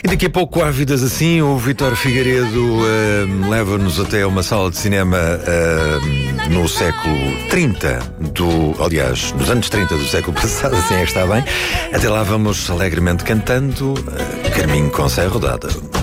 E daqui a pouco há vidas assim. O Vítor Figueiredo leva-nos até uma sala de cinema no século 30 aliás, nos anos 30 do século passado, assim é que está bem. Até lá vamos alegremente cantando Caminho com Serra Rodada.